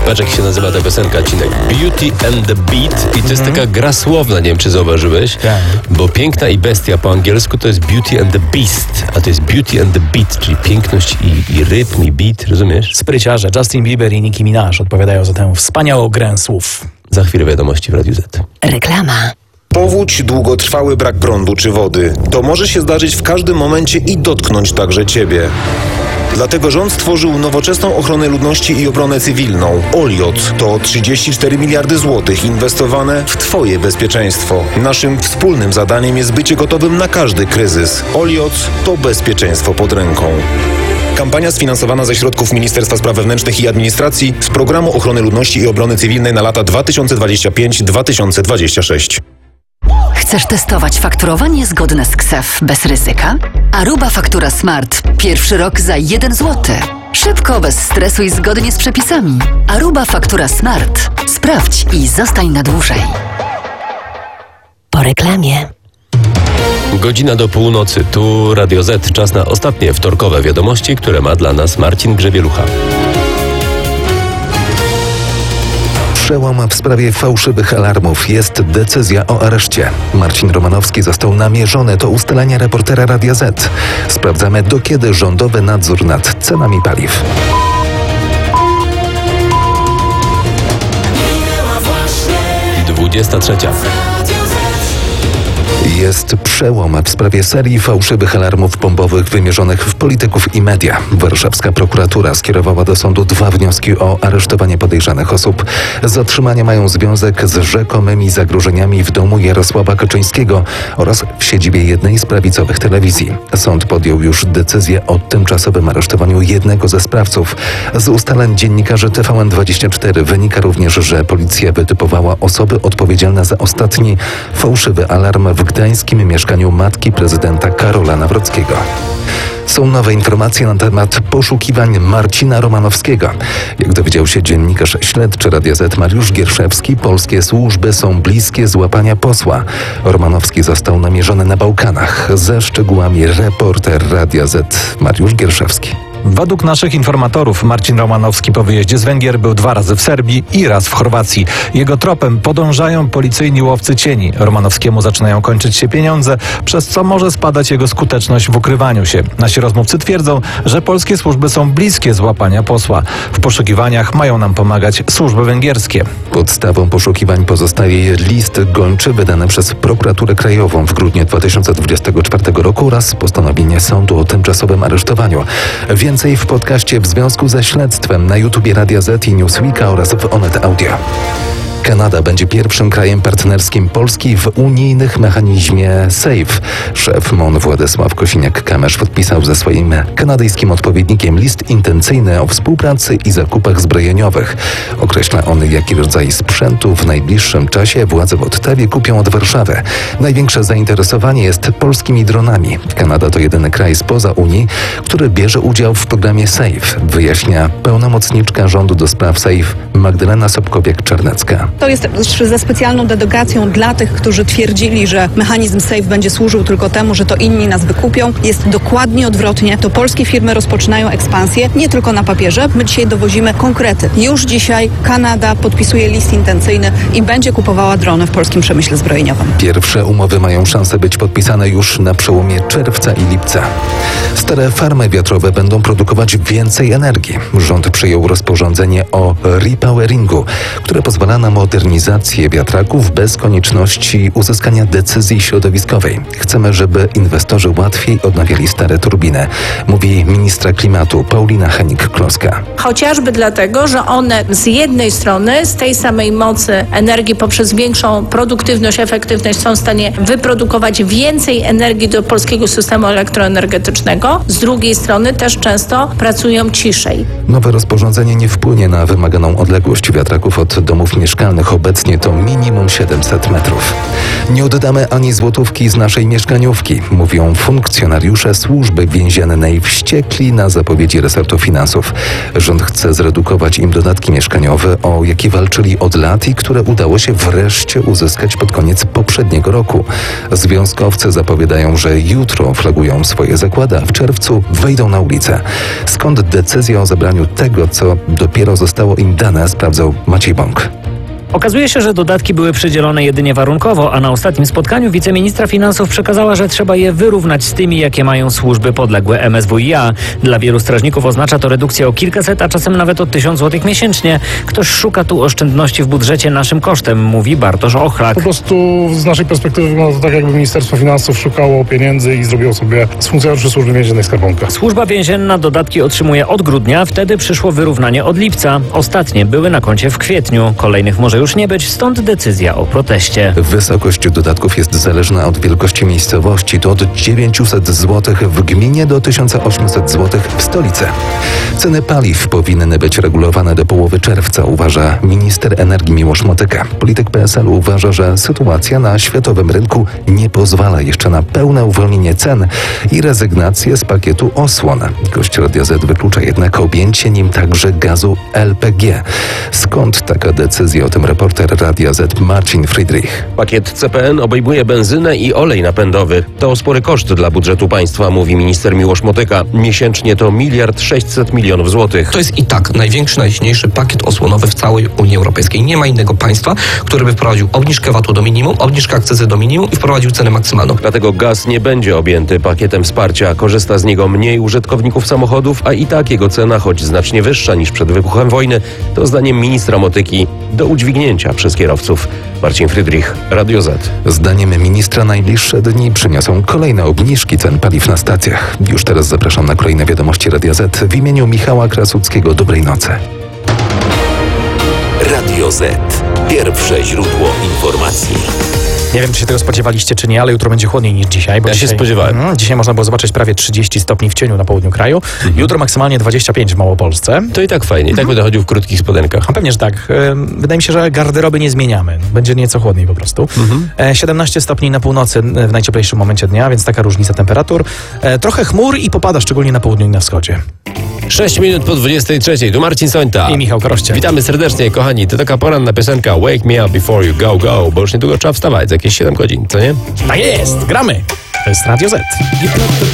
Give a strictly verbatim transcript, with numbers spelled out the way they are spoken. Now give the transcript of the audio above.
Patrz, jak się nazywa ta piosenka, Cinek. Beauty and the Beat. I to jest taka gra słowna, nie wiem, czy zauważyłeś, Tak. bo piękna i bestia po angielsku to jest Beauty and the Beast, a to jest Beauty and the Beat, czyli piękność i, i rytm, i beat, rozumiesz? Spryciarze Justin Bieber i Nicki Minaj odpowiadają za tę wspaniałą grę słów. Za chwilę wiadomości w Radiu Z. Reklama. Powódź, długotrwały brak prądu czy wody. To może się zdarzyć w każdym momencie i dotknąć także Ciebie. Dlatego rząd stworzył nowoczesną ochronę ludności i obronę cywilną. Olioc to trzydzieści cztery miliardy złotych inwestowane w Twoje bezpieczeństwo. Naszym wspólnym zadaniem jest bycie gotowym na każdy kryzys. Olioc to bezpieczeństwo pod ręką. Kampania sfinansowana ze środków Ministerstwa Spraw Wewnętrznych i Administracji z Programu Ochrony Ludności i Obrony Cywilnej na lata dwa tysiące dwudziesty piąty do dwa tysiące dwudziestego szóstego. Chcesz testować fakturowanie zgodne z K S E F bez ryzyka? Aruba Faktura Smart. Pierwszy rok za jeden złoty. Szybko, bez stresu i zgodnie z przepisami. Aruba Faktura Smart. Sprawdź i zostań na dłużej. Po reklamie. Godzina do północy. Tu Radio Z. Czas na ostatnie wtorkowe wiadomości, które ma dla nas Marcin Grzebielucha. Przełom w sprawie fałszywych alarmów. Jest decyzja o areszcie. Marcin Romanowski został namierzony. To ustalenia reportera Radia Z. Sprawdzamy, do kiedy rządowy nadzór nad cenami paliw. dwudziesta trzecia. Jest przełom w sprawie serii fałszywych alarmów bombowych wymierzonych w polityków i media. Warszawska prokuratura skierowała do sądu dwa wnioski o aresztowanie podejrzanych osób. Zatrzymania mają związek z rzekomymi zagrożeniami w domu Jarosława Kaczyńskiego oraz w siedzibie jednej z prawicowych telewizji. Sąd podjął już decyzję o tymczasowym aresztowaniu jednego ze sprawców. Z ustaleń dziennikarzy T V N dwadzieścia cztery wynika również, że policja wytypowała osoby odpowiedzialne za ostatni fałszywy alarm w gdańskim mieszkaniu matki prezydenta Karola Nawrockiego. Są nowe informacje na temat poszukiwań Marcina Romanowskiego. Jak dowiedział się dziennikarz śledczy Radia Z Mariusz Gierszewski, polskie służby są bliskie złapania posła. Romanowski został namierzony na Bałkanach. Ze szczegółami reporter Radia Z Mariusz Gierszewski. Według naszych informatorów Marcin Romanowski po wyjeździe z Węgier był dwa razy w Serbii i raz w Chorwacji. Jego tropem podążają policyjni łowcy cieni. Romanowskiemu zaczynają kończyć się pieniądze, przez co może spadać jego skuteczność w ukrywaniu się. Nasi rozmówcy twierdzą, że polskie służby są bliskie złapania posła. W poszukiwaniach mają nam pomagać służby węgierskie. Podstawą poszukiwań pozostaje list gończy wydany przez Prokuraturę Krajową w grudniu dwa tysiące dwudziestego czwartego roku oraz postanowienie sądu o tymczasowym aresztowaniu. Więcej w podcaście w związku ze śledztwem na YouTubie Radia Z i Newsweeka oraz w Onet Audio. Kanada będzie pierwszym krajem partnerskim Polski w unijnych mechanizmie SAFE. Szef M O N Władysław Kosiniak-Kamysz podpisał ze swoim kanadyjskim odpowiednikiem list intencyjny o współpracy i zakupach zbrojeniowych. Określa on, jaki rodzaj sprzętu w najbliższym czasie władze w Ottawie kupią od Warszawy. Największe zainteresowanie jest polskimi dronami. Kanada to jedyny kraj spoza Unii, który bierze udział w programie SAFE, wyjaśnia pełnomocniczka rządu do spraw SAFE Magdalena Sobkowiak-Czarnecka. To jest ze specjalną dedykacją dla tych, którzy twierdzili, że mechanizm SAFE będzie służył tylko temu, że to inni nas wykupią. Jest dokładnie odwrotnie. To polskie firmy rozpoczynają ekspansję, nie tylko na papierze. My dzisiaj dowozimy konkrety. Już dzisiaj Kanada podpisuje list intencyjny i będzie kupowała drony w polskim przemyśle zbrojeniowym. Pierwsze umowy mają szansę być podpisane już na przełomie czerwca i lipca. Stare farmy wiatrowe będą produkować więcej energii. Rząd przyjął rozporządzenie o repoweringu, które pozwala na modernizację wiatraków bez konieczności uzyskania decyzji środowiskowej. Chcemy, żeby inwestorzy łatwiej odnawiali stare turbiny, mówi ministra klimatu Paulina Henik-Kloska. Chociażby dlatego, że one z jednej strony z tej samej mocy energii poprzez większą produktywność, efektywność są w stanie wyprodukować więcej energii do polskiego systemu elektroenergetycznego. Z drugiej strony też często pracują ciszej. Nowe rozporządzenie nie wpłynie na wymaganą odległość wiatraków od domów mieszkalnych. socjalnych obecnie to minimum siedemset metrów. Nie oddamy ani złotówki z naszej mieszkaniówki, mówią funkcjonariusze służby więziennej wściekli na zapowiedzi resortu finansów. Rząd chce zredukować im dodatki mieszkaniowe, o jakie walczyli od lat i które udało się wreszcie uzyskać pod koniec poprzedniego roku. Związkowcy zapowiadają, że jutro flagują swoje zakłady, a w czerwcu wejdą na ulicę. Skąd decyzja o zabraniu tego, co dopiero zostało im dane, sprawdzał Maciej Bąk. Okazuje się, że dodatki były przydzielone jedynie warunkowo, a na ostatnim spotkaniu wiceministra finansów przekazała, że trzeba je wyrównać z tymi, jakie mają służby podległe M S W i A. Dla wielu strażników oznacza to redukcję o kilkaset, a czasem nawet o tysiąc złotych miesięcznie. Ktoś szuka tu oszczędności w budżecie naszym kosztem, mówi Bartosz Ochlak. Po prostu z naszej perspektywy wygląda to tak, jakby Ministerstwo Finansów szukało pieniędzy i zrobiło sobie z funkcjonariuszy Służby Więziennej skarbonkę. Służba więzienna dodatki otrzymuje od grudnia, wtedy przyszło wyrównanie od lipca. Ostatnie były na koncie w kwietniu, kolejnych może już nie być, stąd decyzja o proteście. Wysokość dodatków jest zależna od wielkości miejscowości. To od dziewięćset złotych w gminie do tysiąc osiemset złotych w stolicy. Ceny paliw powinny być regulowane do połowy czerwca, uważa minister energii Miłosz Motyka. Polityk P S L uważa, że sytuacja na światowym rynku nie pozwala jeszcze na pełne uwolnienie cen i rezygnację z pakietu osłon. Gość Radia Z wyklucza jednak objęcie nim także gazu L P G. Skąd taka decyzja? O tym reporter Radia Z Marcin Friedrich. Pakiet C P N obejmuje benzynę i olej napędowy. To spory koszt dla budżetu państwa, mówi minister Miłosz Motyka. Miesięcznie to miliard sześćset milionów złotych. To jest i tak największy, najsilniejszy pakiet osłonowy w całej Unii Europejskiej. Nie ma innego państwa, które by wprowadził obniżkę V A T-u do minimum, obniżkę akcyzy do minimum i wprowadził cenę maksymalną. Dlatego gaz nie będzie objęty pakietem wsparcia. Korzysta z niego mniej użytkowników samochodów, a i tak jego cena, choć znacznie wyższa niż przed wybuchem wojny, to zdaniem ministra Motyki do udźwignięcia przez kierowców. Marcin Friedrich, Radio Z. Zdaniem ministra najbliższe dni przyniosą kolejne obniżki cen paliw na stacjach. Już teraz zapraszam na kolejne wiadomości Radia Z w imieniu Michała Krasuckiego. Dobrej nocy. Radio Z. Pierwsze źródło informacji. Nie wiem, czy się tego spodziewaliście, czy nie, ale jutro będzie chłodniej niż dzisiaj. Bo ja dzisiaj, się spodziewałem. Mm, dzisiaj można było zobaczyć prawie trzydzieści stopni w cieniu na południu kraju. Mhm. Jutro maksymalnie dwadzieścia pięć w Małopolsce. To i tak fajnie. I tak będę chodził w krótkich spodenkach. A pewnie, że tak. Wydaje mi się, że garderoby nie zmieniamy. Będzie nieco chłodniej po prostu. Mhm. siedemnaście stopni na północy w najcieplejszym momencie dnia, więc taka różnica temperatur. Trochę chmur i popada, szczególnie na południu i na wschodzie. sześć minut po dwudziestej trzeciej. Tu Marcin Sońta. I Michał Kroście. Witamy serdecznie, kochani. To taka poranna piosenka Wake Me Up Before You Go Go, bo już niedługo trzeba wstawać, za jakieś siedem godzin, co nie? Tak jest, gramy. To jest Radio Z.